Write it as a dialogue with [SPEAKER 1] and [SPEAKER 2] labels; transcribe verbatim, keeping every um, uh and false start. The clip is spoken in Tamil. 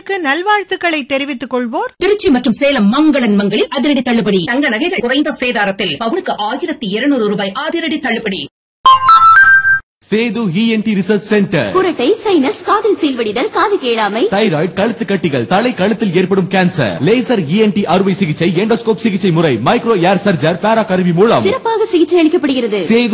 [SPEAKER 1] உங்களுக்கு நல்வாழ்த்துக்களை தெரிவித்துக் கொள்வோர்
[SPEAKER 2] திருச்சி மற்றும் சேலம் மங்களன் மங்களில் அதிரடி தள்ளுபடி.
[SPEAKER 3] தங்க நகைகள் குறைந்த சேதாரத்தில் பவுனுக்கு ஆயிரத்தி இருநூறு ரூபாய் அதிரடி தள்ளுபடி.
[SPEAKER 4] Setu ENT research centre.
[SPEAKER 5] குரட்டை, சைனஸ், காதில் சீல்வடிதல், காது கேளாமை,
[SPEAKER 4] தைராய்டு, கழுத்து கட்டிகள், தலை கழுத்தில் ஏற்படும் கேன்சர், லேசர் இஎன்டி அறுவை சிகிச்சை, எண்டோஸ்கோப் சிகிச்சை முறை, மைக்ரோ ஏர் சர்ஜர், பேரா கருவி மூலம்
[SPEAKER 5] சிறப்பாக சிகிச்சை அளிக்கப்படுகிறது.